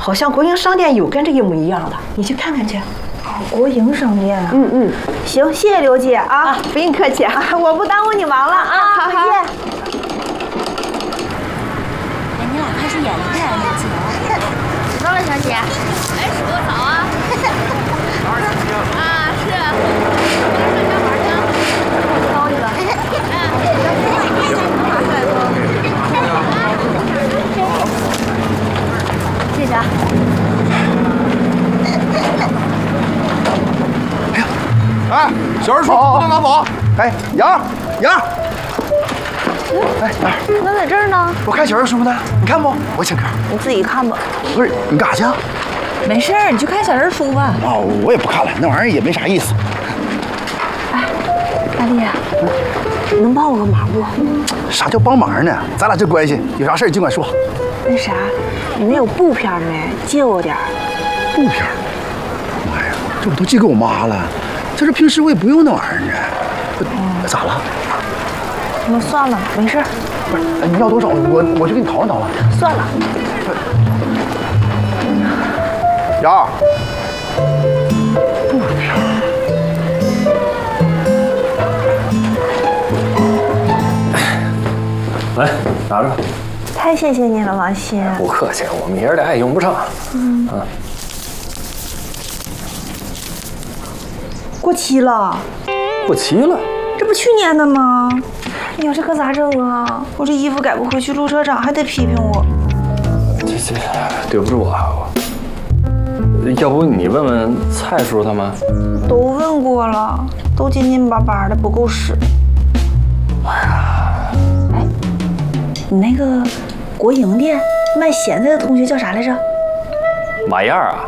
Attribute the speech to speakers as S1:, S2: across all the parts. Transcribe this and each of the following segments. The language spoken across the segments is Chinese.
S1: 好像国营商店有跟这一模一样的，你去看看去。
S2: 国营商店啊？行，谢谢刘姐啊，
S1: 不用客气啊，
S2: 我不耽误你忙了啊，
S1: 好，
S2: 再见。
S3: 哎，你俩快去演一个呀，小姐。知道了，小姐。哎，洗个澡啊。啊，是。上小玩去。包一个。拿出来不？谢谢啊。
S4: 哎，小人书不能拿走。哎，杨，哎，
S2: 那在这儿呢，
S4: 我看小人书呢，你看不？我请客。
S2: 你自己看吧。
S4: 不是，你干啥去啊？
S5: 没事儿，你去看小人书吧。
S4: 哦，我也不看了，那玩意儿也没啥意思。
S2: 哎，大力，你能帮我个忙不？
S4: 啥叫帮忙呢？咱俩这关系，有啥事儿尽管说。
S2: 那啥，你那有布片没？借我点儿。
S4: 布片？妈呀，这我都寄给我妈了。这是平时我也不用那玩意儿啊。咋了？
S2: 那算了，没事。
S4: 不是，你要多少？我去给你讨论讨论。
S2: 算了。
S4: 杨，布片。
S6: 来，拿着吧。
S2: 太谢谢你了，王鑫。
S6: 不客气，我们爷儿俩也用不上。
S2: 过期了。
S6: 过期了？
S2: 这不去年的吗？哎呀，这可咋整啊？我这衣服改不回去，陆车长还得批评我。
S6: 这对不住啊。要不你问问蔡叔他们？
S2: 都问过了，都紧紧巴巴的，不够使。哎，你那个国营店卖咸菜的同学叫啥来着？
S6: 马燕儿啊。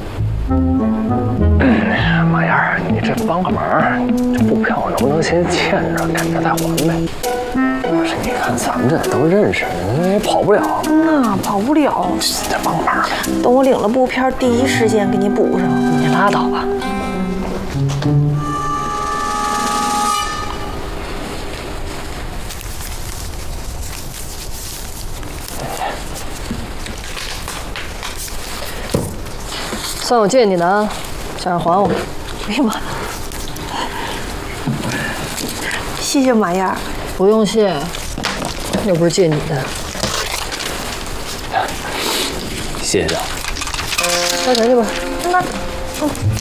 S6: 马燕儿，你这帮个忙，这布票能不能先欠着，赶着再还呗？不是，你看咱们这都认识，你也跑不了。
S2: 跑不了。
S6: 再帮个忙呗。
S2: 等我领了布片，第一时间给你补上。
S6: 你拉倒吧。
S5: 算我借你的啊，想着还我。
S2: 哎呀妈！谢谢马燕儿。
S5: 不用谢，又不是借你的。
S6: 谢谢。
S5: 交钱去吧。
S2: 那。